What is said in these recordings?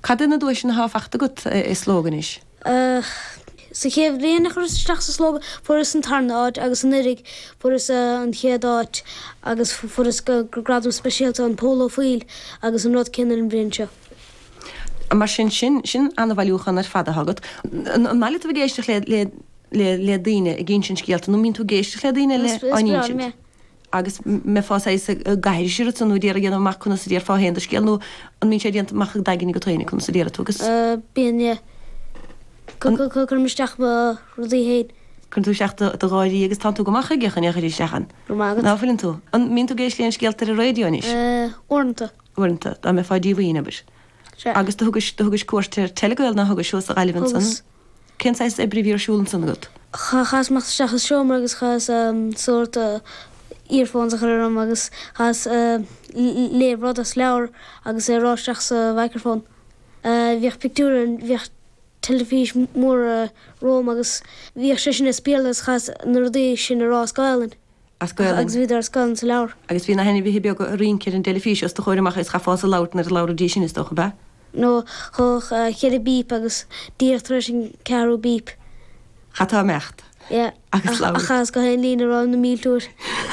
Cad na dúis sin háfachta go is slóganis? Sa chéh réana chuteach sa slóga furas an tarnáid agus an irig furas an chéadáit agus furas go gradú speisialta an polo fuil agus an rud cinnar an bhríonse. Mar sin anna bhilúchan ar fada hagad. An mála tú géisteach le daine a gén sin scéalta, nó mín tú géisteach le daine le aíon sin. Agus me fása gaiir siúrat an dhéar a ghéanam amach chuna sa díar fáhéan a scéal nó an mín sé díanta mach daginnig go taine chun sa díar tugus. Bíine chun misteach ba rudí héad. Chun tú seachta do gáirí agus tá tú go macha gechan necharí sechan. Náfilinn tú. An mín tú géis léon scéaltar a réideonis? Ornta. Ornta, a me fáidí bhíine bir. Agus thugus cuairtir telegail na thugus siús a gaiilehn san. Cén sais e bríhíar siúlan san gut? Chas mach seachas seomar agus chas sórta earphones a chuirm agus chas léhrad a sleabhar agus ráisteach sa microphone. Bhíoh pictúran bhíoh telefís mór róm agus bhíoh sé sin na spéalas chas na rudí sin ará scailin. Agus bhíidir scailin sa leabhar. Agus bhí na henna bhí beag a rincéir an telefíos do chuirmach is chafá a láut na láradí sin is docha be? No, chuch chéad a bíp agus díirtar sin cearú bíp. Chatá mecht? Ja, a chas go hen lína rá na míltúr.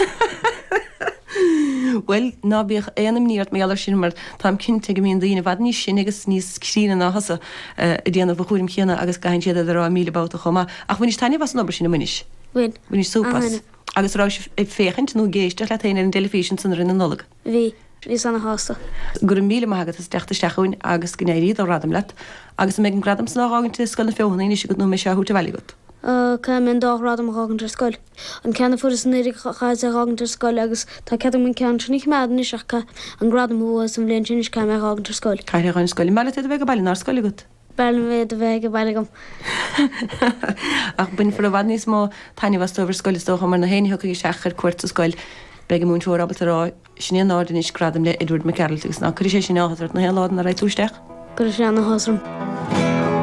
Well, ná bíoh éanam níart mé ealar sin mar tám cinnte go míon daoine bhd níos sin agus níos crína náhasa i dhéanamh chuirim chéanana agus gahin siad ará mílebáta chomá. Ach bhain is taine was nóair sin na muis. Bhain. Bhain is súpas. Agus rá féchant nó géiste le taine an telefísin san rinne nolag. Bhí sanna hásta. Gur an míle maigad is deachta steachúin agus gnéiríad ó radam leat, agus mé an gradam san ágann scoil na féhanna is go nó mé se thuúta bheilegat. Ceim an dáhrádam ágantar scoil. An ceanna furas an éirí chaid a ágantar scoil agus tá ceadam an cean sin meadan is seach an gradam huas an bléon sin is ceim ágantar scoil. Caiir an scoil, meile a bheith go bailínar scoilegat. Bailin bheith a bheith go bailagam. Ach buin for a bhd níos mó taine was over scoil is dócha mar na héine thucha seachar cuairt a scoil beige mún túir abal ará sin nádan is gradam le Edward McCarroll agus ná chuir sé sin áhadart na héládan a réitúisteach. Gur sé anna hásram.